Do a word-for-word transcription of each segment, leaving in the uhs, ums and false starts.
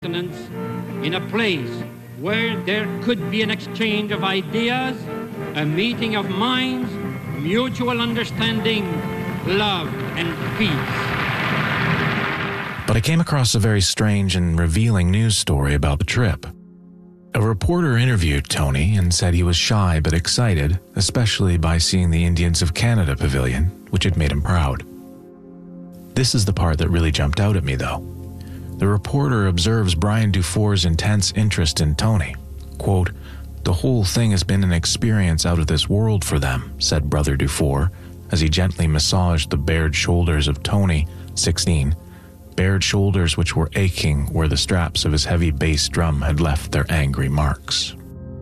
continents in a place where there could be an exchange of ideas, a meeting of minds, mutual understanding, love, and peace. But I came across a very strange and revealing news story about the trip. A reporter interviewed Tony and said he was shy but excited, especially by seeing the Indians of Canada pavilion, which had made him proud. This is the part that really jumped out at me, though. The reporter observes Brian Dufour's intense interest in Tony. Quote, "The whole thing has been an experience out of this world for them," said Brother Dufour, as he gently massaged the bared shoulders of Tony, sixteen, bared shoulders which were aching where the straps of his heavy bass drum had left their angry marks.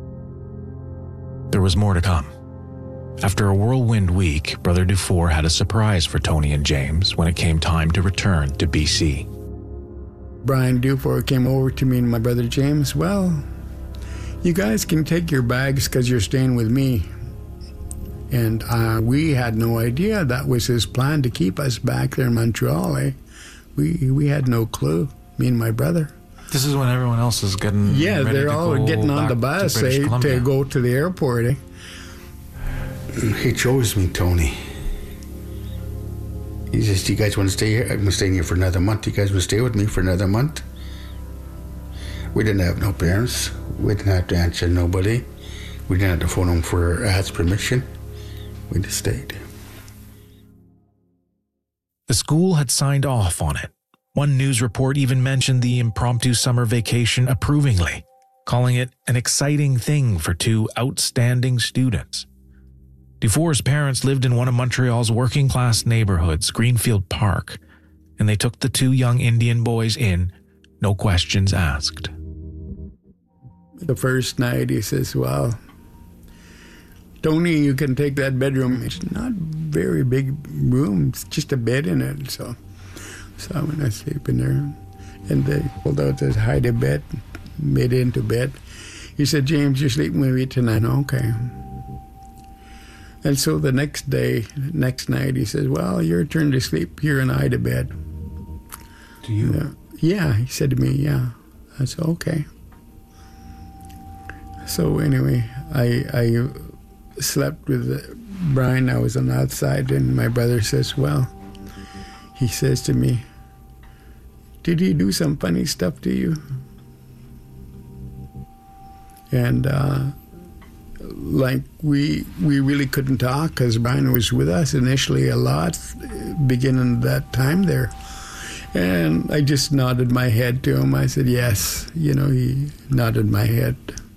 There was more to come. After a whirlwind week, Brother Dufour had a surprise for Tony and James when it came time to return to B C. Brian Dufour came over to me and my brother James. "Well, you guys can take your bags because you're staying with me." And uh, we had no idea that was his plan, to keep us back there in Montreal. Eh? We we had no clue, me and my brother. This is when everyone else is getting yeah, ready they're to all go getting on the bus to, eh, to go to the airport. Eh? He chose me, Tony. He says, "You guys want to stay here? I'm staying here for another month. You guys want to stay with me for another month?" We didn't have no parents. We didn't have to answer nobody. We didn't have to phone them for ask permission. We just stayed. The school had signed off on it. One news report even mentioned the impromptu summer vacation approvingly, calling it an exciting thing for two outstanding students. Dufour's parents lived in one of Montreal's working-class neighborhoods, Greenfield Park, and they took the two young Indian boys in, no questions asked. The first night he says, "Well, Tony, you can take that bedroom. It's not a very big room. It's just a bed in it." So, so I'm going to sleep in there. And they pulled out this hide bed, made it into bed. He said, "James, you're sleeping with me tonight." "Okay." And so the next day, next night, he says, "Well, your turn to sleep here in Ida bed." To you? Uh, yeah, he said to me, yeah. I said, "Okay." So anyway, I I slept with Brian. I was on the outside, and my brother says, "Well," he says to me, "Did he do some funny stuff to you?" And uh, like we we really couldn't talk because Brian was with us initially a lot, beginning that time there. And I just nodded my head to him. I said, "Yes." You know, he nodded my head.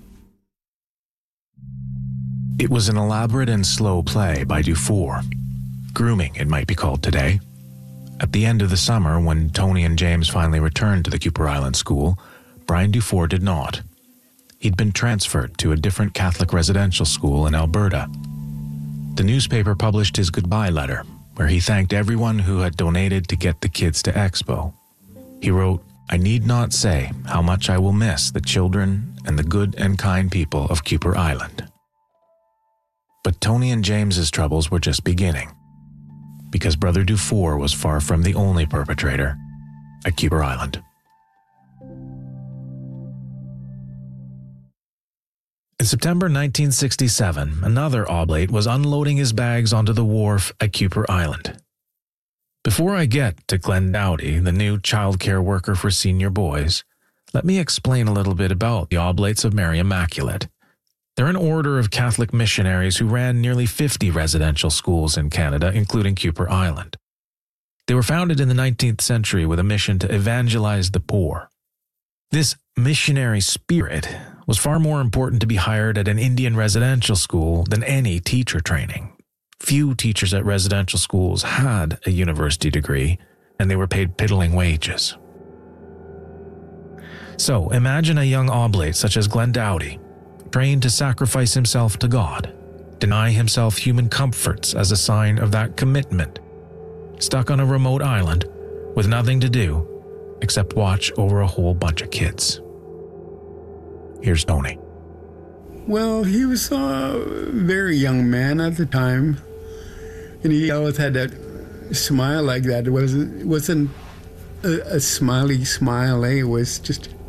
It was an elaborate and slow play by Dufour. Grooming, it might be called today. At the end of the summer, when Tony and James finally returned to the Cooper Island school, Brian Dufour did not. He'd been transferred to a different Catholic residential school in Alberta. The newspaper published his goodbye letter, where he thanked everyone who had donated to get the kids to Expo. He wrote, "I need not say how much I will miss the children and the good and kind people of Cooper Island." But Tony and James's troubles were just beginning, because Brother Dufour was far from the only perpetrator at Cooper Island. In September nineteen sixty-seven, another oblate was unloading his bags onto the wharf at Cooper Island. Before I get to Glenn Dowdy, the new childcare worker for senior boys, let me explain a little bit about the Oblates of Mary Immaculate. They're an order of Catholic missionaries who ran nearly fifty residential schools in Canada, including Cooper Island. They were founded in the nineteenth century with a mission to evangelize the poor. This missionary spirit was far more important to be hired at an Indian residential school than any teacher training. Few teachers at residential schools had a university degree, and they were paid piddling wages. So imagine a young oblate such as Glenn Dowdy, trained to sacrifice himself to God, deny himself human comforts as a sign of that commitment, stuck on a remote island with nothing to do except watch over a whole bunch of kids. Here's Tony. Well, he was a very young man at the time, and he always had that smile like that. It wasn't, it wasn't a, a smiley smile, eh? It was just